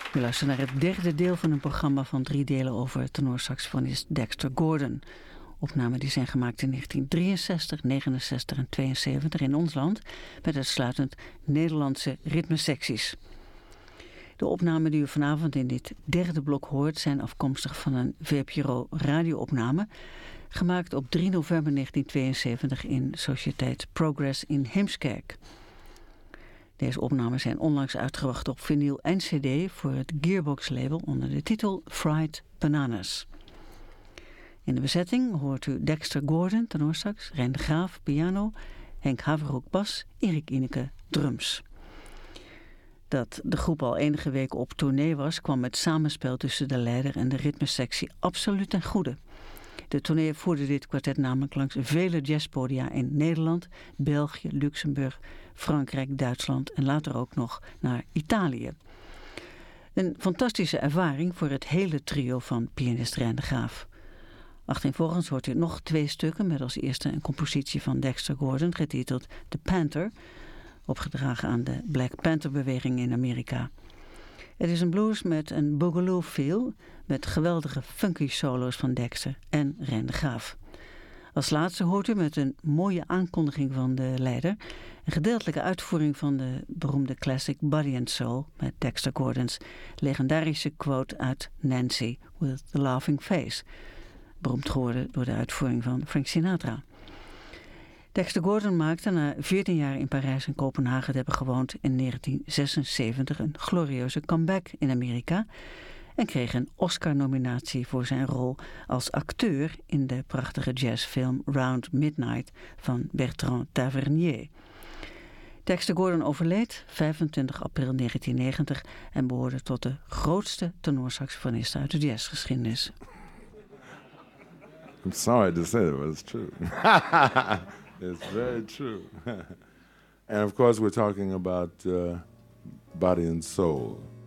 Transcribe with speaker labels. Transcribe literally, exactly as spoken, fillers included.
Speaker 1: We luisteren naar het derde deel van een programma van drie delen over tenorsaxofonist Dexter Gordon. Opnamen die zijn gemaakt in negentien drieënzestig, negenenzestig en tweeënzeventig in ons land, met uitsluitend Nederlandse ritmesecties. De opnamen die u vanavond in dit derde blok hoort zijn afkomstig van een V P R O radioopname, gemaakt op drie november negentien tweeënzeventig in Sociëteit Progress in Heemskerk. Deze opnames zijn onlangs uitgebracht op vinyl en cd voor het Gearbox-label onder de titel Fried Bananas. In de bezetting hoort u Dexter Gordon, tenorsax, Rijn de Graaf, piano, Henk Haverhoek, bas, Erik Ineke, drums. Dat de groep al enige weken op tournee was, kwam het samenspel tussen de leider en de ritmesectie absoluut ten goede. De tournee voerde dit kwartet namelijk langs vele jazzpodia in Nederland, België, Luxemburg, Frankrijk, Duitsland en later ook nog naar Italië. Een fantastische ervaring voor het hele trio van pianist Rijn de Graaf. Achtereenvolgens hoort u nog twee stukken met als eerste een compositie van Dexter Gordon getiteld The Panther, opgedragen aan de Black Panther-beweging in Amerika. Het is een blues met een boogaloo feel, met geweldige funky solo's van Dexter en Rijn de Graaf. Als laatste hoort u met een mooie aankondiging van de leider een gedeeltelijke uitvoering van de beroemde classic Body and Soul met Dexter Gordon's legendarische quote uit Nancy with the Laughing Face, beroemd geworden door de uitvoering van Frank Sinatra. Dexter Gordon maakte na veertien jaar in Parijs en Kopenhagen te hebben gewoond in negentien zesenzeventig een glorieuze comeback in Amerika en kreeg een Oscar-nominatie voor zijn rol als acteur in de prachtige jazzfilm Round Midnight van Bertrand Tavernier. Dexter Gordon overleed vijfentwintig april negentien negentig en behoorde tot de grootste tenorsaxofonisten uit de jazzgeschiedenis.
Speaker 2: I'm sorry to say that, but it's true. It's very true. And of course we're talking about uh, Body and Soul.